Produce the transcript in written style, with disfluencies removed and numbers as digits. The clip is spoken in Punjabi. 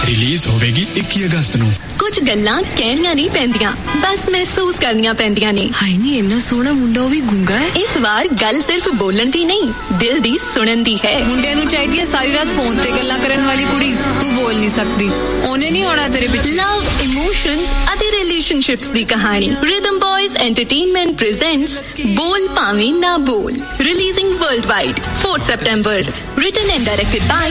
ਰਿਲੀਜ਼ ਹੋਵੇਗੀ 21 ਅਗਸਤ ਨੂੰ। ਕੁਝ ਗੱਲਾਂ ਕਹਿਣੀਆਂ ਨਹੀਂ ਪੈਂਦੀਆਂ, ਬਸ ਮਹਿਸੂਸ ਕਰਨੀਆਂ ਪੈਂਦੀਆਂ ਨੇ। ਹਾਏ ਨੀ ਇੰਨਾ ਸੋਹਣਾ ਮੁੰਡਾ ਉਹ ਵੀ ਗੁੰਗਾ ਹੈ। ਇਸ ਵਾਰ ਗੱਲ ਸਿਰਫ ਬੋਲਣ ਦੀ ਨਹੀਂ, ਦਿਲ ਦੀ ਸੁਣਨ ਦੀ ਹੈ। ਮੁੰਡਿਆਂ ਨੂੰ ਚਾਹੀਦੀ ਹੈ ਸਾਰੀ ਰਾਤ ਫੋਨ ਤੇ ਗੱਲਾਂ ਕਰਨ ਵਾਲੀ ਕੁੜੀ। ਤੂੰ ਬੋਲ ਨਹੀਂ ਸਕਦੀ, ਉਹਨੇ ਨਹੀਂ ਹੋਣਾ ਤੇਰੇ ਪਿੱਛੇ। ਲਵ, ਇਮੋਸ਼ਨਸ ਅਤੇ ਰਿਲੇਸ਼ਨਸ਼ਿਪਸ ਦੀ ਕਹਾਣੀ। ਰਿਦਮ ਬॉयਜ਼ ਐਂਟਰਟੇਨਮੈਂਟ ਪ੍ਰੈਜ਼ੈਂਟਸ ਬੋਲ ਭਾਵੇਂ ਨਾ ਬੋਲ, releasing world wide 4 September, written and directed by